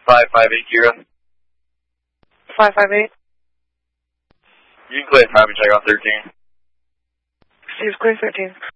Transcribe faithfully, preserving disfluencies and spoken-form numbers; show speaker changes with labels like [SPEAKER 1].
[SPEAKER 1] five five eight Kira.
[SPEAKER 2] five five eight.
[SPEAKER 1] You can clear traffic check on thirteen.
[SPEAKER 2] Steve's clear thirteen.